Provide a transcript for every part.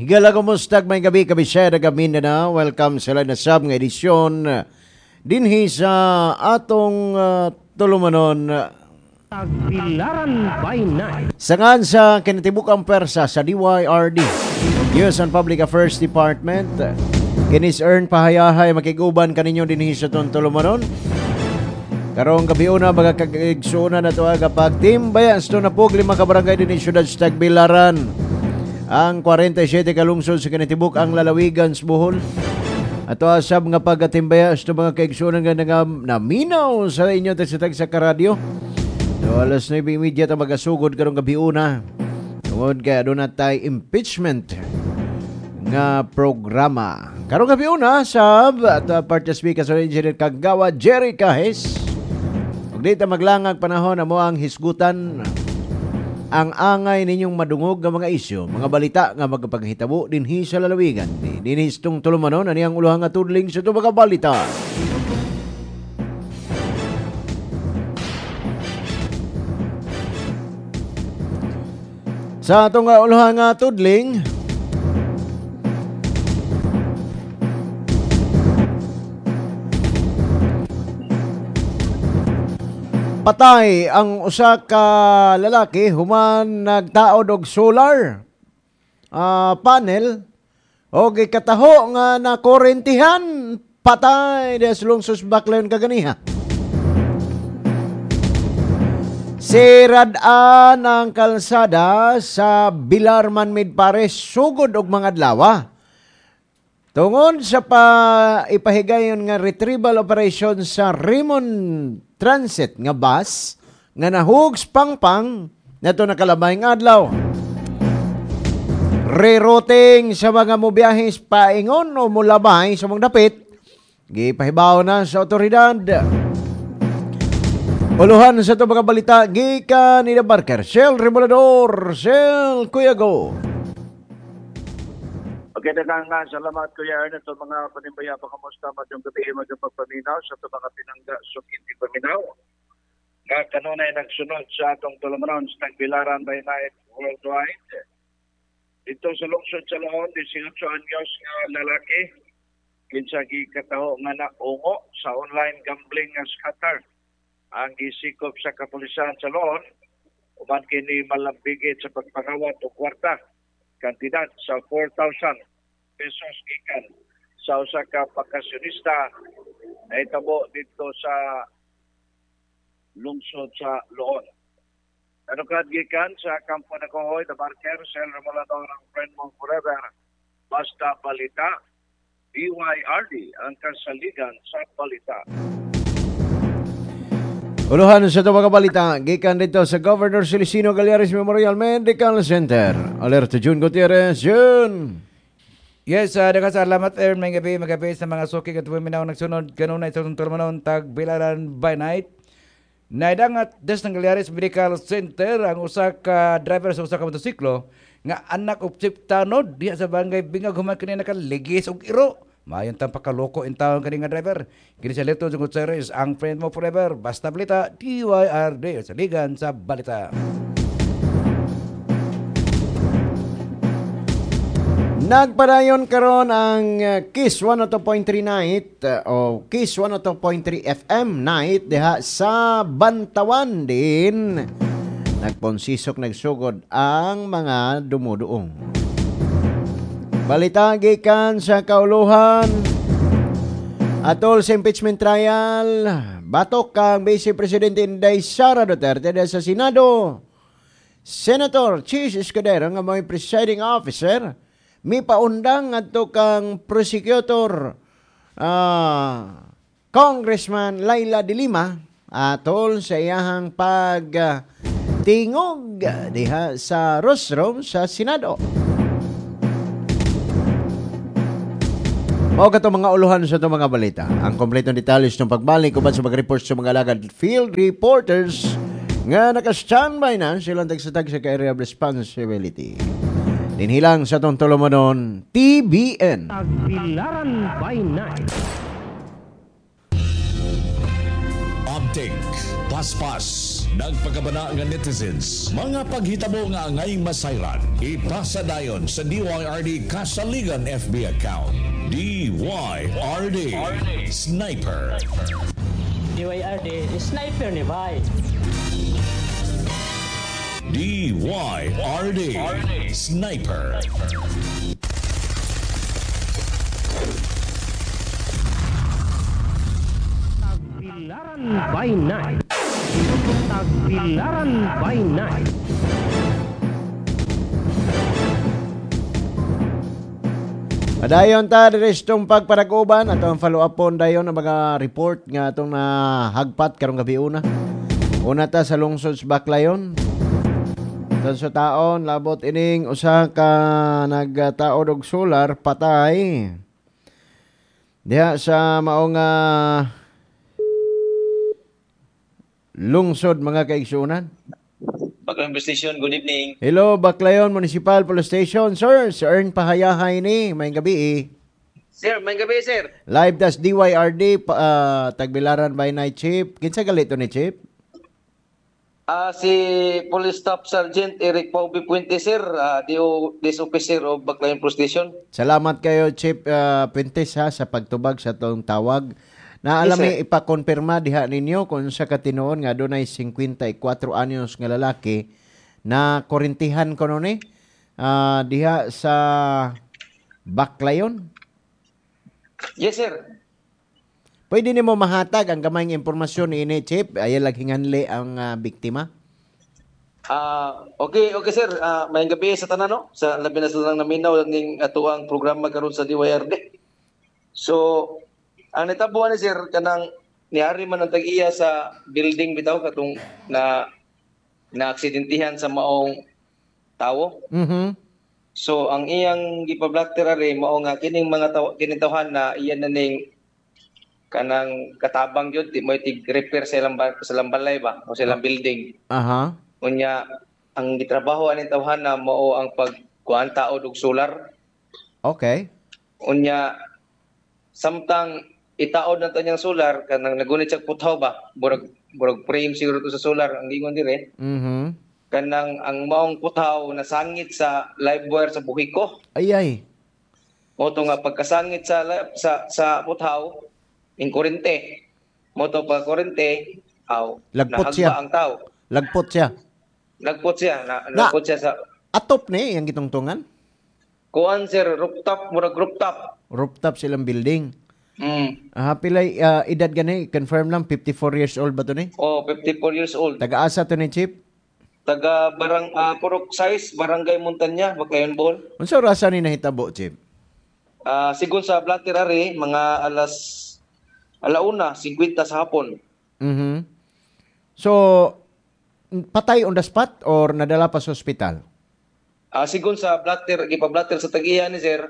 Higala kumustag may gabi kabisera gamin na welcome sa na sab nga edisyon dinhi sa atong tulumanon Tagbilaran by Night. sangan sa kinatibukang persa sa DYRD Youth and Public Affairs Department. Kinis earn pahayahay makiguban kaninyo dinhi sa atong tulumanon. Karong gabi una baga kag-igsuna na to aga pagtimbaya sto na pug 5 ka barangay dinhi syudad sa Tagbilaran. Ang 47 kalungsod sa kinatibuk ang lalawigan sa Bohol. Ato asab nga pagatimbaya sa mga kaigsunan nga naminaw sa inyo tagsitag sa karadyo. So, alas 9:30 ta magasugod karong gabi una. Tungod kay aduna tay impeachment nga programa. Karong gabi una sab at parte speaker sa Engineer Kagawa Jerry Cajes. Ug dito maglangag panahon na mo ang hisgutan ang angay ninyong madungog nga mga isyu, mga balita nga magpaghitabo dinhi sa lalawigan. Dinhi itong tulumanon ani ang uluhang nga tudling sa itong mga balita. Sa itong uluhang nga tudling, patay ang usa ka lalaki human nagtaod og solar panel o gikataho nga nakorentihan patay des lungsos Baclayon kaganiha. Sirad-an ang kalsada sa Bilarman Midpares sugod og mga adlaw. Tungod sa ipahigayon nga retrieval operation sa Raymond Transit nga bus nga nahugs pangpang nato nakalabay nga adlaw. Rerouting sa mga mobiyahis paingon o mulabay sa mga dapit gipahibaw na sa otoridad. Uluhan sa ito mga balita gikan ni Barker Shell Remolador Shell Kuyago. Okay, nga salamat Kuya Ernest sa mga panimbaya pakamusta madyong gabi magpagpaminaw sa ito mga pinangga sukinti paminaw. Nga kanunay nagsunod sa atong tulumanon sa Tagbilaran by Night worldwide. Dito sa lungsod sa Laon, 18 anyos nga lalaki, kinsagi kataho nga naungo sa online gambling nga scatter. Ang gisikop sa kapulisan sa Laon, uman kini malambigit sa pagpangawat o kwarta, kantidad sa 4,000 pesos gikan sa usa ka bakasyonista na itabo dito sa lungsod sa Loon. Ano kad gikan sa kampo na Kohoy, the Barker, Sel Remolador, ang friend mo forever, basta balita, DYRD, ang kasaligan sa balita. Uluhan sa ito mga balita gikan dito sa Governor Celestino Galeares Memorial Medical Center. Alerto June Gutierrez, June! Yes, salamat mga gabi sa mga suki at buminaw nagsunod kanunay sa tulumanon Tagbilaran by Night. Naidangat des ng Galeares Medical Center ang usa ka driver sa usa ka motosiklo nga anak og chip tanod diha sa barangay Bingag human kini nakaligis og iro. Mayon tang pakaloko in taon kani nga driver. Kini sa Leto Gutierrez ang friend mo forever basta balita DYRD sa ligan sa balita. Nagpadayon karon ang Kiss 102.3 night o Kiss 102.3 FM night diha sa Bantawan din. Nagponsisok nagsugod ang mga dumuduong. Balita gikan sa kauluhan atol sa impeachment trial, batok kang Vice Presidente Inday Sara Duterte sa Senado. Senator Chis Escudero nga may presiding officer mi paundang adto kang prosecutor Congressman Laila de Lima atol sa iyahang pagtingog diha sa rostrum sa Senado. Mao kato mga uluhan sa itong mga balita. Ang kompletong detalye ng pagbalik uban sa mag-report sa mga alagad field reporters nga naka-standby na silang tagsatag sa area of responsibility. Dinhilang sa itong tulumanon, TBN. Tagbilaran by Night. Antik, paspas, nagpagabana nga netizens, mga paghitabo nga ngay masayran, ipasa dayon sa DYRD Kasaligan FB account. DYRD Sniper. DYRD Sniper ni Bay. DYRD Sniper. Tagbilaran by night. Tagbilaran by night. Padayon ta direstong pagpanaguban ato ang follow up pon dayon ang mga report nga atong hagpat karong gabi una. Una ta sa lungsod sa Baclayon. Sa taon labot ining usa ka nagtaod og solar patay. Diha sa maong lungsod mga kaigsunan. Baclayon Police Station, good evening. Hello, Baclayon Municipal Police Station. Sir, si Ern Pahayahay ni. May gabi Sir, may gabi, sir. Live das DYRD, Tagbilaran by Night Chief. Kinsa galito ni Chief? Si Police Staff Sergeant Eric Paubi Puente, sir. This officer of Baclayon Police Station. Salamat kayo, Chief Puentes, ha, sa pagtubag sa tong tawag. Naalam Yes, yes, ipakonfirma diha ninyo kung sa katinoon nga dunay 54 anyos nga lalaki na korintihan ko ni diha sa Baclayon. Yes, sir. Pwede nimo mahatag ang gamayng impormasyon ni Chief ayan hinganli ang biktima. Okay, sir. May gabi sa tanan, no? Sa labi na silang naminaw ning atuang programa karon sa DYRD. So, ang nitabuan ni sir kanang niari man ang tag-iya sa building bitaw katong na aksidentihan sa maong tawo. Mhm. So ang iyang gipablatter ari mao nga kining mga kining tawhan na iyan na ning kanang katabang gyud di mo tig-repair sa ilang balay ba o sa ilang building. Aha. Unya ang gitrabaho aning tawhan na mao ang pagkuan taod og solar. Okay. Unya samtang itaod na tanyang solar kanang nagunit siya putaw ba burag frame siguro to sa solar ang gingon dire. Mhm. Kanang ang maong putaw nasangit sa live wire sa buhiko. Ay. Moto nga pagkasangit sa putaw in kurente. Moto pag kurente Lagpot nahagba siya. ang tao. Lagpot siya. Nagpot siya nagpot siya sa Atop ni yang gitungtungan. kuan sir rooftop murag rooftop. Rooftop silang building. Mm. Pilay edad gani confirm lang 54 years old ba to ni? 54 years old. Taga-asa to ni Chief? Taga Purok Size, Barangay Montanya, Baclayon Bohol. Unsa rasa ni nahitabo, Chief? Sigon sa blatter ari mga alauna 50 sa hapon. Mhm. So patay on the spot or nadala pa sa ospital? Sigon sa blatter gipablatter sa tag-iya ni sir,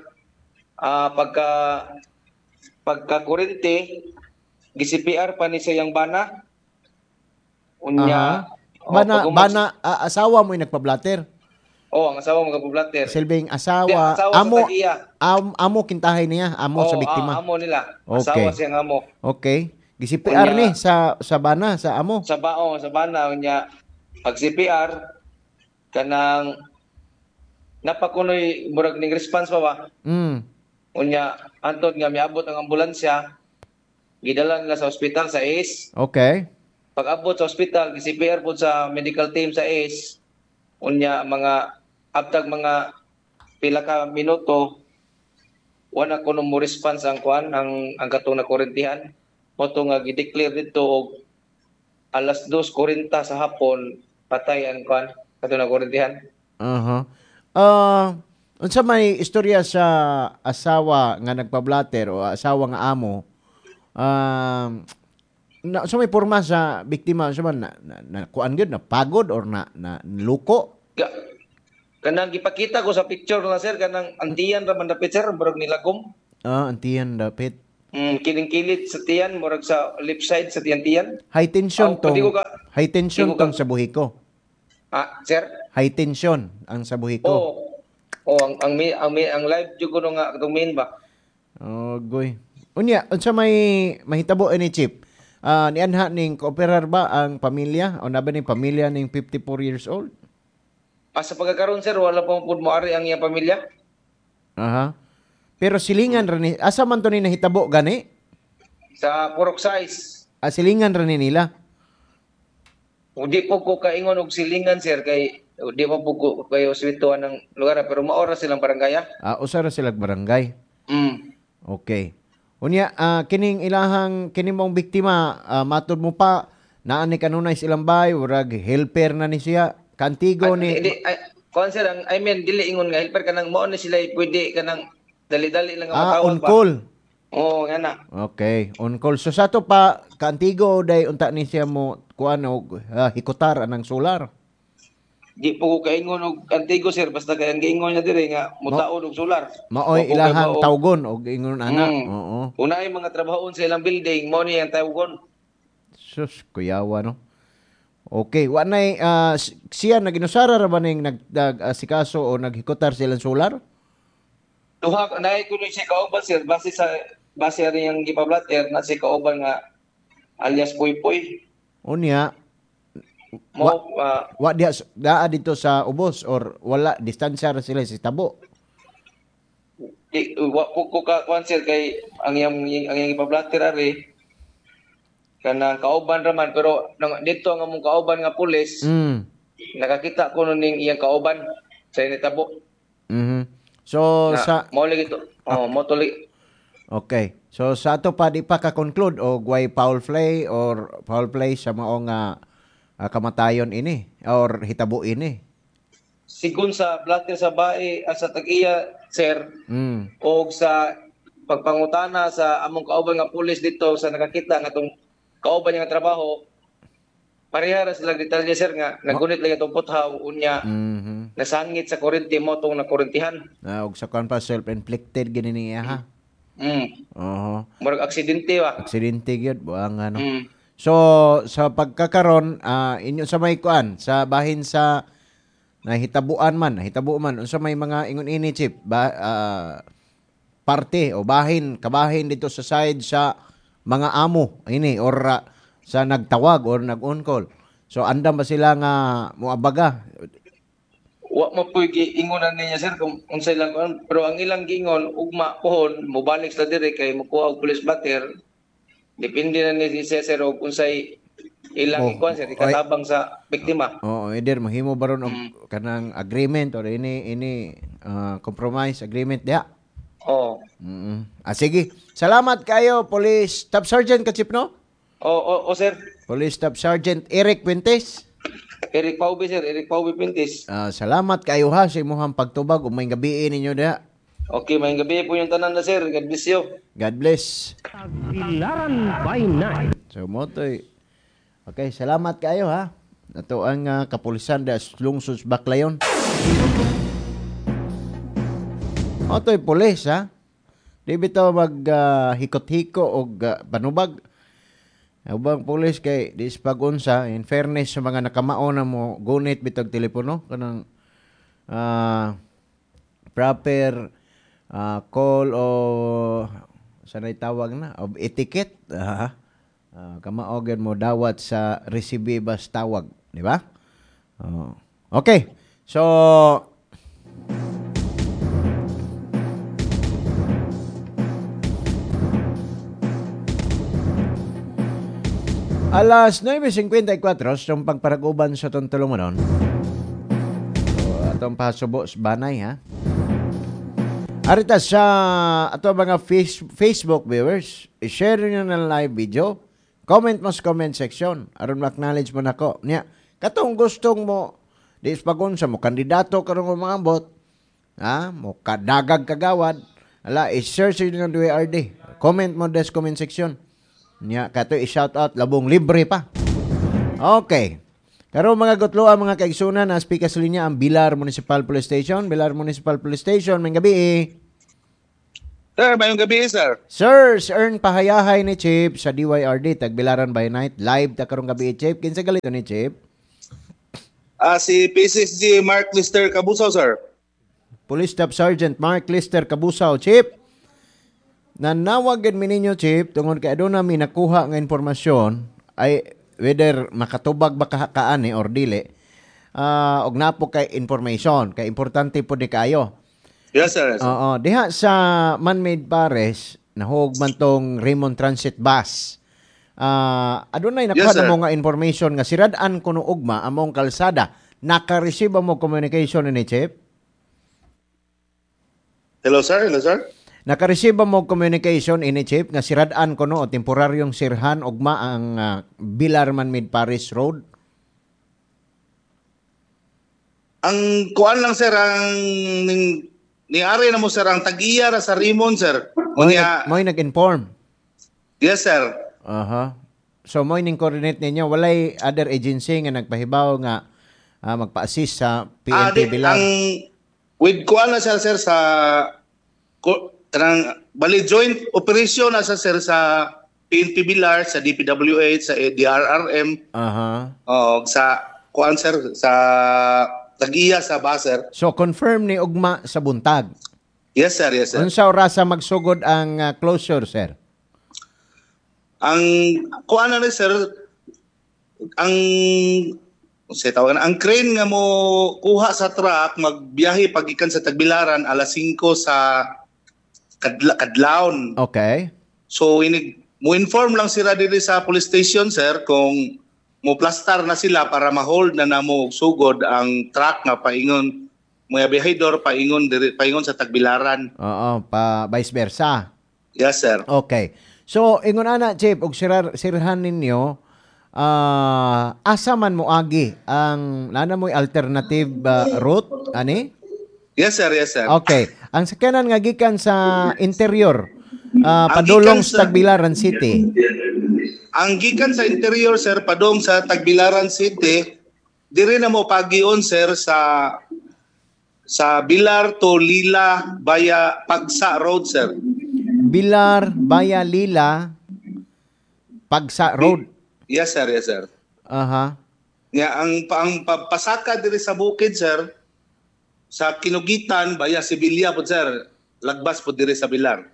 pagka kurente gi-CPR pa ni siyang bana. Unya asawa mo yung nagpa-blatter. ang asawa mga blatter. Silbing Di, asawa, asawa amo, sa tag-iya. amo kintahay niya, amo sa biktima. Amo nila. Okay. Asawa siyang amo. Okay. Gi-CPR Unya- ni sa bana, sa amo. Sa bana unya pag CPR kanang napakunoy murag ning response pa ba? Mm. Unya antod nga miabot ang ambulansya, gidala nila sa ospital sa ACE. Okay. Pag abot sa ospital, CPR po sa medical team sa ACE. Unya abtag mga pila ka minuto wala ko mo response ang kuan ang katong nakurentihan. Moto nga gi-declare dito og alas 2:40 sa hapon patay ang kuan katong nakurentihan. Unsa may istorya sa asawa nga nagpa-blatter o asawa nga amo? So may porma sa biktima sa man na kuan gyud na pagod or na luko? Kanang gipakita ko sa picture na sir kanang antiyan ra man dapit sir murag nilagom. Antiyan dapit. Kiling-kilit sa tiyan murag sa left side sa tiyan. High tension tong pwede ko high tension pwede ko tong sa buhiko. Sir? High tension ang sa buhiko. Ang live jud ko nga katong main ba. Oh, goy. Unya, unsa may mahitabo ni Chip? nianha ning kooperar ba ang pamilya o naban ning pamilya ning 54 years old? Sa pagkakaroon sir, wala pa po moari ang iyang pamilya. Aha. Pero silingan ra ni asa man to ni nahitabo gani? Sa Purok Size. Silingan ra ni nila. Di po ko kaingon og silingan sir kay di pa po ko kayo swituan ng lugar pero maora silang barangay. Usa ra sila barangay. Mm. Okay. Unya kining ilahang kining mong biktima matud mo pa naa ni kanunay silang bay urag helper na ni siya kantigo ni Sir, I mean dili ingon nga helper kanang mao ni sila pwede kanang dali-dali lang nga on matawag ba. call. Oo, nga na. Okay, on call. So sa to pa kantigo day unta ni siya mo kuan og hikutar anang solar. Di po ko kaingon og antigo sir basta kay ang giingon niya dire nga mutaon og solar. Maoy ilahang tawgon og ingon ana. Oo. Unay mga trabahoon sa ilang building mo ni ang tawgon. Sus, kuyawa no. Okay, wa nay siya naginusara ra ba ning sikaso o naghikutar silang solar? Duha naay kuno si kauban sir base rin yung gipablatter na si kauban nga alias Puy-Puy. Unya Mo wa daa dito sa ubos or wala distansya ra sila sa tabo. wa ko ka sir kay ang iyang gipablatter ari kanang kauban raman pero dito ang among kauban nga pulis nakakita ko nun ning iyang kauban sa initabo. So sa mo lagi to mo tuloy. Okay. So sa ato pa di pa ka-conclude o way foul play or foul play sa maong kamatayon ini or hitabo ini. Sigun sa blatter sa bae sa tag-iya sir o sa pagpangutana sa among kauban nga pulis dito sa nakakita nga tong kauban nga trabaho parehara sila detalye sir nga nagunit lang itong puthaw unya nasangit sa kurente mo tong nakurentihan og sa kan pa self-inflicted gini niya ha. Murag aksidente ba? Aksidente gyud buang ano. So sa pagkakaron inyo sa may kuan sa bahin sa nahitabo man unsa may mga ingon ini chip parte o kabahin dito sa side sa mga amo ini or sa nagtawag or nag-on call. So andam ba sila nga moabaga? Wa mo puy giingonan niya sir kung unsay lang kuan pero ang ilang giingon ugma pohon mobalik sa dire kay mokuha og police blatter. Depende na ni sir og unsay ilang ikuan sir ikatabang sa biktima. Eder mahimo baron og kanang agreement or ini compromise agreement diha. Sige. Salamat kayo Police Staff Sergeant Kachip no? Sir. Police Staff Sergeant Eric Puentes. Eric Paubi sir, Eric Paubi Puentes. Salamat kayo ha sa imong pagtubag ug may gabi ninyo diha. Okay, may gabi po yung tanan na sir. God bless you. God bless. Tagbilaran by night. So motoy. Okay, salamat kayo ha. Ato ang kapulisan da Lungsod Baclayon. Motoy pulis ha. Di bitaw hikot-hiko og panubag. Ubang pulis kay dis pagunsa in fairness sa mga nakamao na mo gunit bitag telepono kanang proper call o sanay tawag na of etiquette kamao gyud mo dawat sa recibibas tawag di ba? Okay, so alas 9:54 sa pagparaguban sa itong tulumanon. So, atong pasubo sa banay ha. Arita sa ato mga Facebook viewers, i-share nyo na live video. Comment mo sa comment section. Aron ma-acknowledge mo na ko. Nya, katong gustong mo, di ispagunsa mo, kandidato karong mga bot, mo kadagag kagawad, i-search nyo ng DWRD. Comment mo sa comment section. Nya kato i-shout out labong libre pa. Okay. Karon mga gutloan mga kaigsunan na speaker sa linya ang Bilar Municipal Police Station. Bilar Municipal Police Station, may gabi. Sir, mayong gabi sir. Sir, Ern pahayahay ni Chip sa DYRD tag Bilaran by Night. Live ta karong gabi Chip. Kinsa galito ni Chip? Si PCSG Mark Lister Kabusaw sir. Police Staff Sergeant Mark Lister Kabusaw. Chip. Nanawagin mi ninyo, Chief, tungod kay aduna mi nakuha nga informasyon ay whether makatubag ba kaani or dili. Og napo kay information, kay importante po di kayo. Yes, sir. Yes, sir. Oo, diha sa Man-Made Pares, nahog man tong Raymond Transit Bus. Adunay nakuha Yes, sir. na mo nga information nga sirad-an kuno ugma among kalsada. Naka-receive mo communication ni Chief? Hello, sir. Hello, sir. Naka-receive mo communication ini Chief nga sirad-an kuno o temporaryong sirhan ugma ang Bilar Man-Made Pares Road? Ang kuan lang, sir, ang niari na mo, sir, ang tag-iya ra sa Rimon, sir. Mo'y nag-inform. Yes, sir. Aha. So mo'y ning coordinate ninyo, walay other agency nga nagpahibaw nga magpa-assist sa PNP Bilar. Ang with kuan na siya, sir, sa bali joint operation na sa, sir, sa PNP Bilar, sa DPWH, sa DRRM, sa kuan, sir, sa tag-iya sa baser. So confirm ni ugma sa buntag. Yes, sir. Yes, sir. Unsa orasa magsugod ang closure, sir? Ang kuan na, sir, ang crane nga mo kuha sa truck magbiyahe pagikan sa Tagbilaran alas 5 sa kadlawon. Okay. So mo inform lang sila diri sa police station, sir, kung mo plastar na sila para ma-hold na namo sugod ang truck nga paingon mga bihedor paingon sa Tagbilaran. Oo, pa vice versa. Yes, sir. Okay. So ingon ana, Chief, og sirhan ninyo asa man mo agi ang nana mo'y alternative route ani? Yes, sir. Yes, sir. Okay. Ang sakyanan nga gikan sa interior padulong sa Tagbilaran City. Ang gikan sa interior, sir, padong sa Tagbilaran City, dire na mo pagion, sir, sa Bilar to Lila via Pagsa Road, sir. Bilar via Lila Pagsa Road. Yes, sir. Yes, sir. Aha. Nga ang pasaka dire sa bukid, sir, sa Kinugitan via Sibilya po, sir. Lagbas po dire sa Bilar.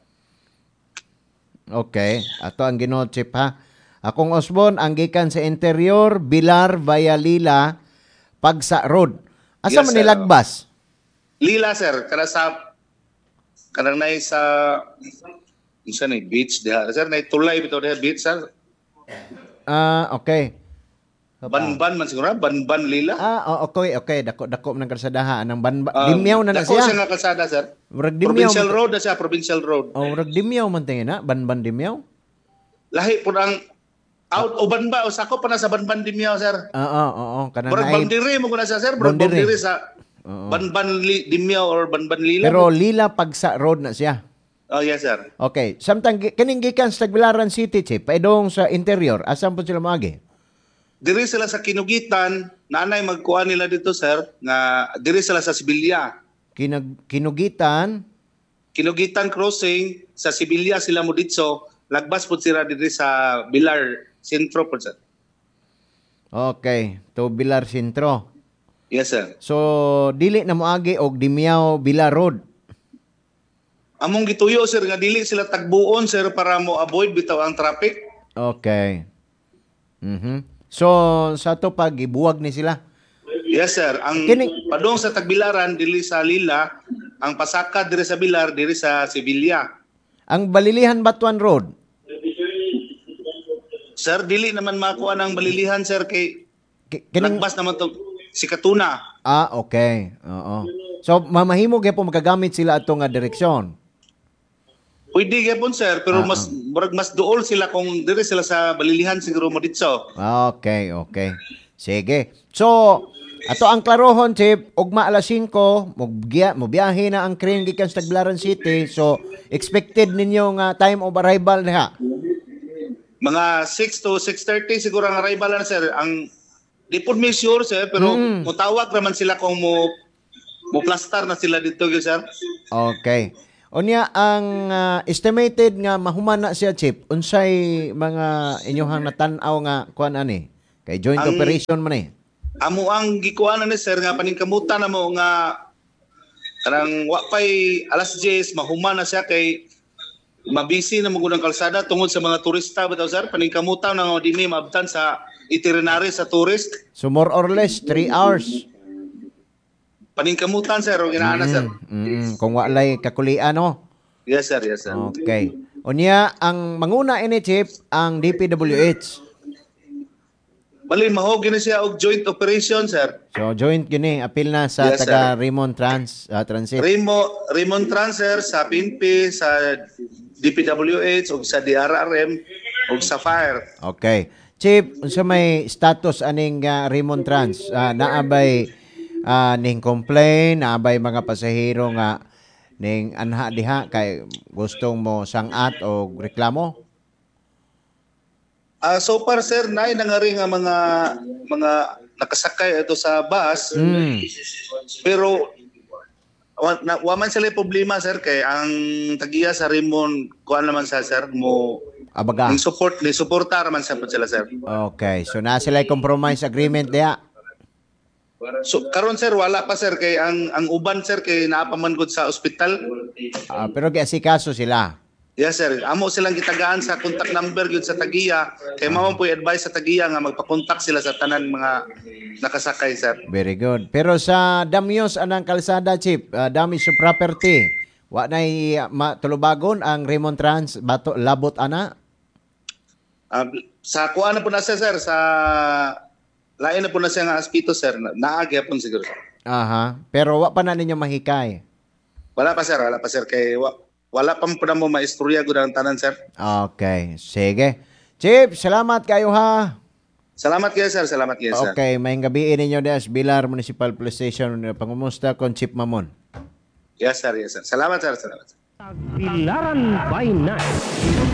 Okay. Ato ang ginoo, Chief, ha. Akong Osbon, ang gikan sa interior, Bilar via Lila, Pagsa Road. Asa Yes, man sir. nilagbas? Lila, sir, kanang nay sa isa na beach diha. Sir, nay tulay bitaw diha beach, sir. Okay. Banban man siguro, Banban Lila. Okay. Dako man ang kalsadaha. Anang Dimyaw na Dako siya. siya nga kalsada, sir. Murag Dimyaw. Provincial Road na siya, Provincial Road. Murag Dimyaw man tingin na. Banban Dimyaw? Lahi po ang out o Banba o sako pa na sa Banban Dimyaw, sir. Oo. Kanang Murag Boundary mo na siya, sir. Murag Boundary. Boundary sa Banban Dimyaw or Banban Lila. Pero Lila Pagsa Road na siya. Oh, yes, sir. Okay. Samtang kining gikan sa Tagbilaran City, Chief, paidong sa interior, asan po sila maagi? Diri sila sa Kinugitan, nanay magkuha nila dito, sir, nga diri sila sa Sibilya. Kinugitan, Kinugitan crossing sa Sibilya sila mo dito. Lagbas po sila diri sa Bilar Sentro po, sir. okay, to Bilar Sentro. Yes, sir. So, dili na moagi og Dimyaw Bilar Road. Among gituyo, sir, nga dili sila tagbuon, sir, para mo avoid bitaw ang traffic. Okay. So, sa to pag ibuwag ni sila. Yes, sir. Ang padong sa Tagbilaran, dili sa Lila, ang pasaka diri sa Bilar, diri sa Sibilya. Ang Balilihan Batuan Road. Sir, dili naman makuha ng balilihan, sir, kay Kining lagbas naman to si Katuna. okay. Oo. So, mamahimo gyud po magagamit sila ato nga direksyon. Pwede gyapon, sir, pero mas duol sila kung diri sila sa balilihan siguro mo dito. Okay. Sige. So, ato ang klarohon, Chief, ugma alas 5, mobiyahe na ang crane gikan sa Tagbilaran City. So, expected ninyo nga time of arrival diha. Mga 6 to 6:30 siguro ang arrival na, sir. Ang di po mi sure, sir, pero mutawag naman sila kung mo plastar na sila dito, sir. Okay. Unya ang estimated nga mahuman na siya, Chief, unsay mga inyohang natan-aw nga kuan ani? Kay joint operation man eh. Amo ang gikuha na ni, sir, nga paningkamutan na mo nga kanang wa pay alas 10 mahuman na siya kay mabisi na mong kalsada tungod sa mga turista bitaw sir, paningkamutan na nga di may maabtan sa itinerary sa tourist. So more or less 3 hours. Paningkamutan sir, o ginaana sir. Kung walay kakulian, no? Yes sir, yes sir. Okay. Unya, ang manguna ini, Chief, ang DPWH. Bali, mahogin na siya og joint operation sir. So, joint gini, apil na sa Yes, taga Raymond Transit. Raymond Transfer sa PNP, sa DPWH, o sa DRRM, o sa FIRE. Okay. Chief, unsa may status aning Raymond Trans? Naabay ning complain, naabay mga pasahero nga ning anha diha kay gustong mo sangat o reklamo? So far sir, nay nangari nga mga nakasakay ito sa bus. Pero wa man sila problema sir kay ang tagiya sa Raymond kuan naman sa sir mo Abaga. ni suporta naman sa sila sir. Okay. So na sila compromise agreement diha. So karon sir wala pa sir kay ang uban sir kay naapaman gud sa ospital. Pero giasikaso sila. Yes sir, amo silang gitagaan sa contact number gyud sa tagiya kay mao po advice sa tagiya nga magpa-contact sila sa tanan mga nakasakay sir. Very good. Pero sa damyos anang kalsada, Chief, damage to property. Wa nay matulubagon ang Raymond Trans bato labot ana. Sa kuan na po na siya sir sa lain na po na siya nga aspito sir, naagi pon siguro. Aha. Pero wa pa na ninyo mahikay. Wala pa sir kay wala pa po na mo maistorya gud ang tanan sir. Okay. Sige. Chief, salamat kayo ha. Salamat kayo sir, salamat kayo sir. Okay, may gabi ninyo des Bilar Municipal Police Station. Pangumusta kon Chief Mamon. Yes sir, yes sir. Salamat sir, salamat sir. Tagbilaran by Night.